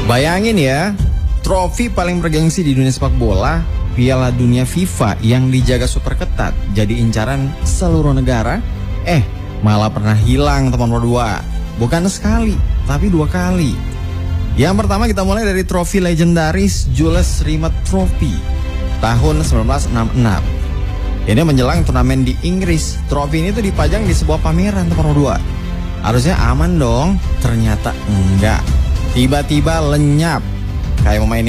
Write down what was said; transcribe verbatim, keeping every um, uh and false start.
Bayangin ya, trofi paling bergengsi di dunia sepak bola, Piala Dunia FIFA yang dijaga super ketat, jadi incaran seluruh negara, eh malah pernah hilang teman berdua. Bukan sekali, tapi dua kali. Yang pertama kita mulai dari trofi legendaris Jules Rimet Trophy tahun seribu sembilan ratus enam puluh enam. Ini menjelang turnamen di Inggris. Trofi ini tuh dipajang di sebuah pameran teman berdua. Harusnya aman dong, ternyata enggak. Tiba-tiba lenyap. Kayak pemain